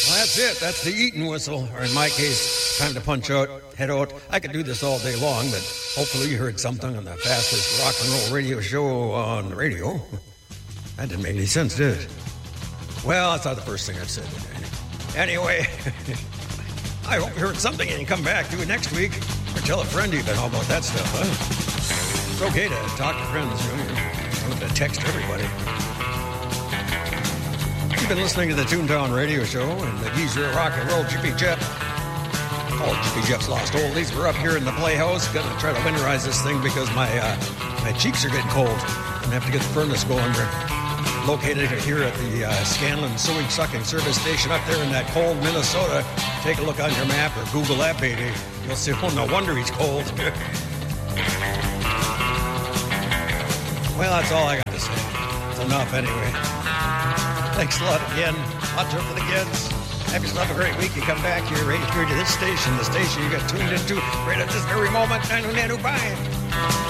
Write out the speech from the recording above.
Well, that's it. That's the eating whistle. Or in my case, time to punch out, head out. I could do this all day long, but hopefully you heard something on the fastest rock and roll radio show on the radio. That didn't make any sense, did it? Well, that's not the first thing I've said today. Anyway, I hope you heard something and you come back to it next week. Or tell a friend even all about that stuff, huh? It's okay to talk to friends, you know. You don't have to text everybody. You've been listening to the Toontown Radio Show and the Geezer Rock and Roll Jippy Jeff. All Jippy Jeff's Lost Oldies. We're up here in the Playhouse. Gonna try to winterize this thing because my cheeks are getting cold. I'm gonna have to get the furnace going. We're located here at the Scanlon Sewage Sucking Service Station up there in that cold Minnesota. Take a look on your map or Google that baby. You'll see, oh, no wonder he's cold. Well, that's all I got to say. It's enough anyway. Thanks a lot again. Hot for the kids. Have yourself a great week. You come back here right here to this station, the station you got tuned into right at this very moment. Bye.